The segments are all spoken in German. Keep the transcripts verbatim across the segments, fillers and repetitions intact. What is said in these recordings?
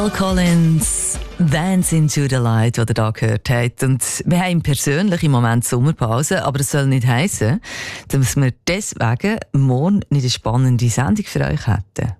Collins, Dance into the Light, die ihr hier gehört habt. Und wir haben persönlich im Moment Sommerpause, aber das soll nicht heissen, dass wir deswegen morgen nicht eine spannende Sendung für euch hätten.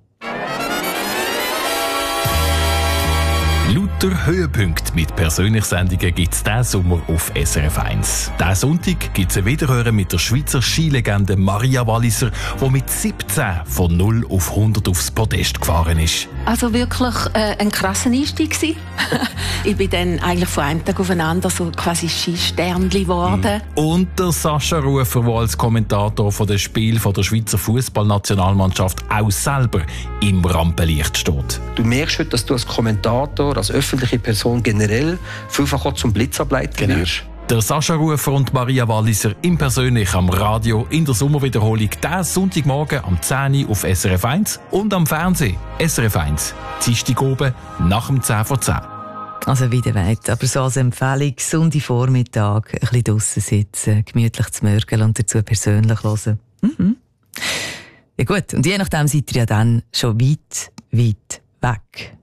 Lauter Höhepunkte mit persönlichen Sendungen gibt es diesen Sommer auf S R F eins. Diesen Sonntag gibt es ein Wiederhören mit der Schweizer Skilegende Maria Walliser, die mit siebzehn von null auf hundert aufs Podest gefahren ist. Also wirklich äh, ein krasser Einstieg gewesen. Ich bin dann eigentlich von einem Tag auf den anderen so quasi Skisternli geworden. Und der Sascha Rufer, der als Kommentator von den Spielen der Schweizer Fußballnationalmannschaft auch selber im Rampenlicht steht. Du merkst heute, dass du als Kommentator, als öffentliche Person generell vielfach auch zum Blitzableiter Genau. wirst. Der Sascha Rufer und Maria Walliser im Persönlich am Radio in der Sommerwiederholung diesen Sonntagmorgen am zehn Uhr auf S R F eins und am Fernsehen S R F eins. Dienstag oben nach dem zehn vor zehn. Also wieder weit, aber so als Empfehlung, Sonntagvormittag, ein bisschen draussen sitzen, gemütlich zu mörgeln und dazu persönlich hören. Mhm. Ja gut, und je nachdem seid ihr ja dann schon weit, weit weg.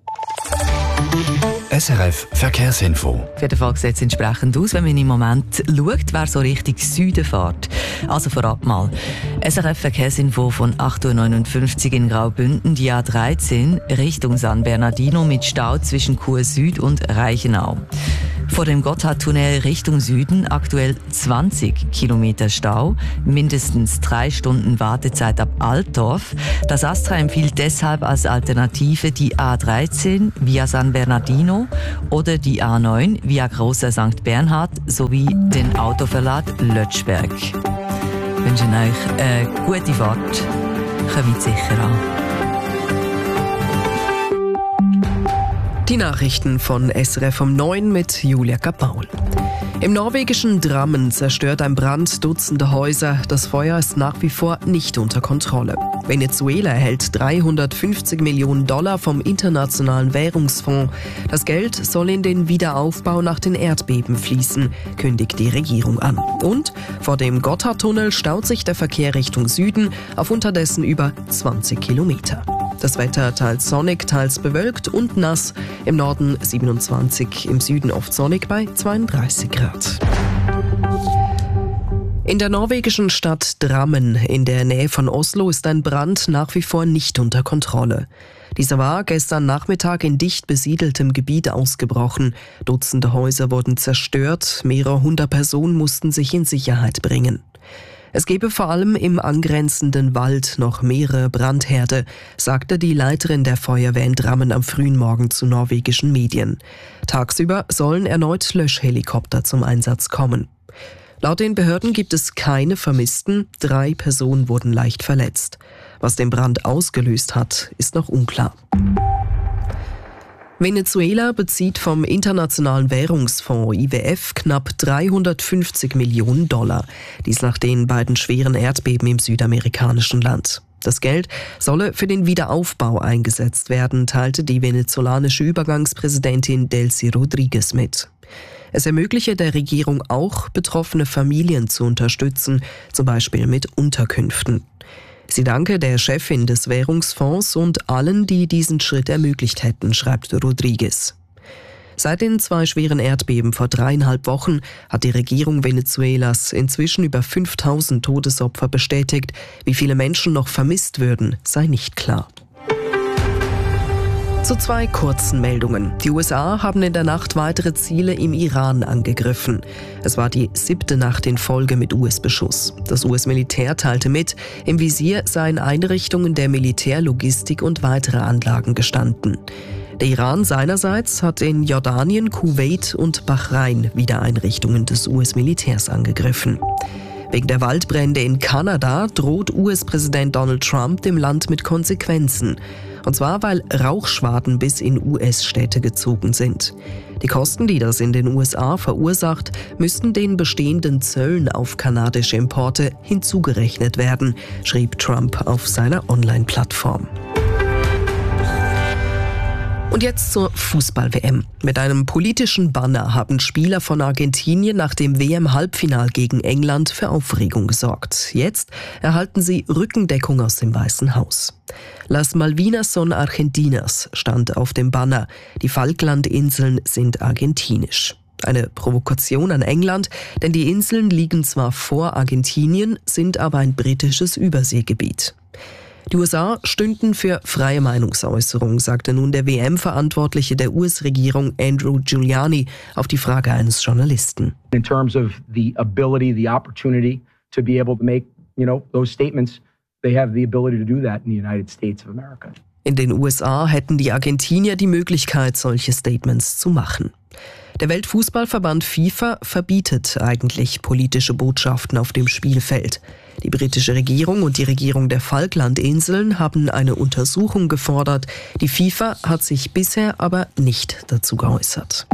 S R F Verkehrsinfo. Auf jeden Fall sieht es entsprechend aus, wenn man im Moment schaut, wer so Richtung Süden fährt. Also vorab mal. S R F Verkehrsinfo von acht Uhr neunundfünfzig in Graubünden, die A dreizehn, Richtung San Bernardino mit Stau zwischen Chur Süd und Reichenau. Vor dem Gotthardtunnel Richtung Süden aktuell zwanzig Kilometer Stau, mindestens drei Stunden Wartezeit ab Altdorf. Das Astra empfiehlt deshalb als Alternative die A dreizehn via San Bernardino oder die A neun via Großer Sankt Bernhard sowie den Autoverlad Lötschberg. Wir wünschen euch eine gute Fahrt. Kommt sicher an. Die Nachrichten von S R F um neun mit Julia Kapaul. Im norwegischen Drammen zerstört ein Brand Dutzende Häuser. Das Feuer ist nach wie vor nicht unter Kontrolle. Venezuela erhält dreihundertfünfzig Millionen Dollar vom Internationalen Währungsfonds. Das Geld soll in den Wiederaufbau nach den Erdbeben fließen, kündigt die Regierung an. Und vor dem Gotthardtunnel staut sich der Verkehr Richtung Süden auf unterdessen über zwanzig Kilometer. Das Wetter teils sonnig, teils bewölkt und nass. Im Norden siebenundzwanzig, im Süden oft sonnig bei zweiunddreißig Grad. In der norwegischen Stadt Drammen in der Nähe von Oslo ist ein Brand nach wie vor nicht unter Kontrolle. Dieser war gestern Nachmittag in dicht besiedeltem Gebiet ausgebrochen. Dutzende Häuser wurden zerstört, mehrere hundert Personen mussten sich in Sicherheit bringen. Es gebe vor allem im angrenzenden Wald noch mehrere Brandherde, sagte die Leiterin der Feuerwehr in Drammen am frühen Morgen zu norwegischen Medien. Tagsüber sollen erneut Löschhelikopter zum Einsatz kommen. Laut den Behörden gibt es keine Vermissten, drei Personen wurden leicht verletzt. Was den Brand ausgelöst hat, ist noch unklar. Venezuela bezieht vom Internationalen Währungsfonds I W F knapp dreihundertfünfzig Millionen Dollar. Dies nach den beiden schweren Erdbeben im südamerikanischen Land. Das Geld solle für den Wiederaufbau eingesetzt werden, teilte die venezolanische Übergangspräsidentin Delcy Rodriguez mit. Es ermögliche der Regierung auch, betroffene Familien zu unterstützen, zum Beispiel mit Unterkünften. Sie danke der Chefin des Währungsfonds und allen, die diesen Schritt ermöglicht hätten, schreibt Rodriguez. Seit den zwei schweren Erdbeben vor dreieinhalb Wochen hat die Regierung Venezuelas inzwischen über fünftausend Todesopfer bestätigt. Wie viele Menschen noch vermisst würden, sei nicht klar. Zu zwei kurzen Meldungen. Die U S A haben in der Nacht weitere Ziele im Iran angegriffen. Es war die siebte Nacht in Folge mit U S-Beschuss. Das U S-Militär teilte mit, im Visier seien Einrichtungen der Militärlogistik und weitere Anlagen gestanden. Der Iran seinerseits hat in Jordanien, Kuwait und Bahrain wieder Einrichtungen des U S-Militärs angegriffen. Wegen der Waldbrände in Kanada droht U S-Präsident Donald Trump dem Land mit Konsequenzen. Und zwar, weil Rauchschwaden bis in U S-Städte gezogen sind. Die Kosten, die das in den U S A verursacht, müssten den bestehenden Zöllen auf kanadische Importe hinzugerechnet werden, schrieb Trump auf seiner Online-Plattform. Und jetzt zur Fußball-W M. Mit einem politischen Banner haben Spieler von Argentinien nach dem W M-Halbfinal gegen England für Aufregung gesorgt. Jetzt erhalten sie Rückendeckung aus dem Weißen Haus. Las Malvinas son Argentinas stand auf dem Banner. Die Falklandinseln sind argentinisch. Eine Provokation an England, denn die Inseln liegen zwar vor Argentinien, sind aber ein britisches Überseegebiet. Die U S A stünden für freie Meinungsäußerung, sagte nun der W M-Verantwortliche der U S-Regierung Andrew Giuliani auf die Frage eines Journalisten. In terms of the ability, the opportunity to be able to make, you know, those statements, they have the ability to do that in the United States of America. In den U S A hätten die Argentinier die Möglichkeit, solche Statements zu machen. Der Weltfußballverband FIFA verbietet eigentlich politische Botschaften auf dem Spielfeld. Die britische Regierung und die Regierung der Falklandinseln haben eine Untersuchung gefordert. Die FIFA hat sich bisher aber nicht dazu geäußert.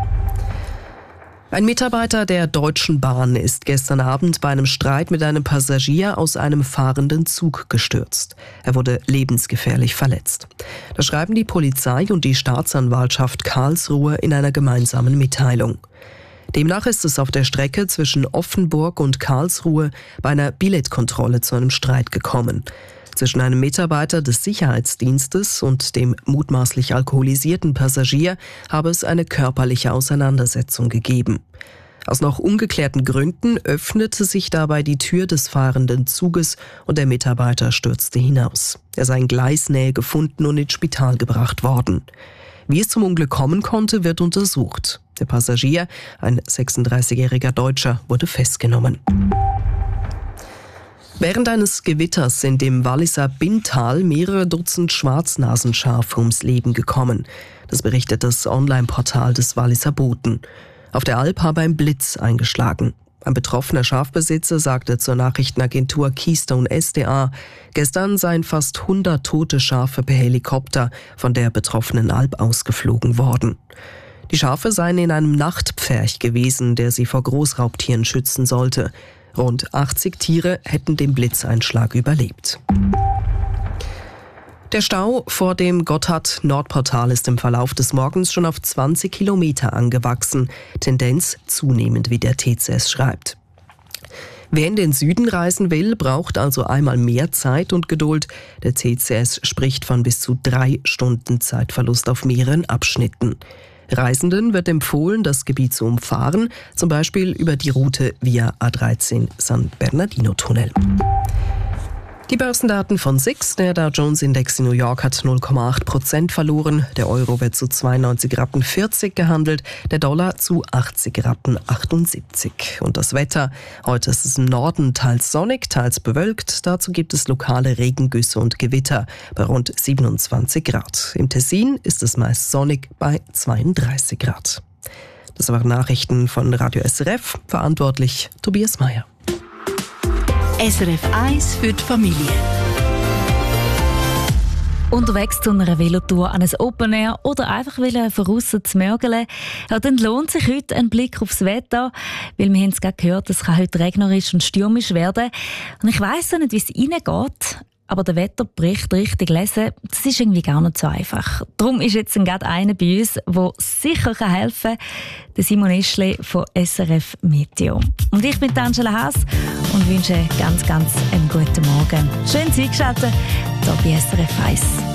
Ein Mitarbeiter der Deutschen Bahn ist gestern Abend bei einem Streit mit einem Passagier aus einem fahrenden Zug gestürzt. Er wurde lebensgefährlich verletzt. Das schreiben die Polizei und die Staatsanwaltschaft Karlsruhe in einer gemeinsamen Mitteilung. Demnach ist es auf der Strecke zwischen Offenburg und Karlsruhe bei einer Billetkontrolle zu einem Streit gekommen. Zwischen einem Mitarbeiter des Sicherheitsdienstes und dem mutmaßlich alkoholisierten Passagier habe es eine körperliche Auseinandersetzung gegeben. Aus noch ungeklärten Gründen öffnete sich dabei die Tür des fahrenden Zuges und der Mitarbeiter stürzte hinaus. Er sei in Gleisnähe gefunden und ins Spital gebracht worden. Wie es zum Unglück kommen konnte, wird untersucht. Der Passagier, ein sechsunddreißigjähriger Deutscher, wurde festgenommen. Während eines Gewitters sind im Walliser Binntal mehrere Dutzend Schwarznasenschafe ums Leben gekommen. Das berichtet das Online-Portal des Walliser Boten. Auf der Alp habe ein Blitz eingeschlagen. Ein betroffener Schafbesitzer sagte zur Nachrichtenagentur Keystone S D A, gestern seien fast hundert tote Schafe per Helikopter von der betroffenen Alp ausgeflogen worden. Die Schafe seien in einem Nachtpferch gewesen, der sie vor Großraubtieren schützen sollte. Rund achtzig Tiere hätten den Blitzeinschlag überlebt. Der Stau vor dem Gotthard-Nordportal ist im Verlauf des Morgens schon auf zwanzig Kilometer angewachsen. Tendenz zunehmend, wie der T C S schreibt. Wer in den Süden reisen will, braucht also einmal mehr Zeit und Geduld. Der T C S spricht von bis zu drei Stunden Zeitverlust auf mehreren Abschnitten. Reisenden wird empfohlen, das Gebiet zu umfahren, zum Beispiel über die Route via A dreizehn San Bernardino-Tunnel. Die Börsendaten von S I X. Der Dow Jones Index in New York hat null Komma acht Prozent verloren. Der Euro wird zu zweiundneunzig Rappen vierzig gehandelt, der Dollar zu achtzig Rappen achtundsiebzig. Und das Wetter? Heute ist es im Norden teils sonnig, teils bewölkt. Dazu gibt es lokale Regengüsse und Gewitter bei rund siebenundzwanzig Grad. Im Tessin ist es meist sonnig bei zweiunddreißig Grad. Das waren Nachrichten von Radio S R F. Verantwortlich Tobias Meyer. S R F eins für die Familie. Unterwegs zu einer Velotour an ein Open Air oder einfach von aussen zu mörgeln, ja, dann lohnt sich heute ein Blick aufs Wetter, weil wir haben es gerade gehört, es kann heute regnerisch und stürmisch werden. Und ich weiss nicht, wie es Ihnen geht, aber der Wetterbericht richtig lesen, das ist irgendwie gar nicht so einfach. Darum ist jetzt gerade einer bei uns, der sicher helfen kann, der Simon Eschle von S R F Meteo. Und ich bin Angela Haas und wünsche ganz, ganz einen guten Morgen. Schön, Sie eingeschaltet, hier bei S R F eins.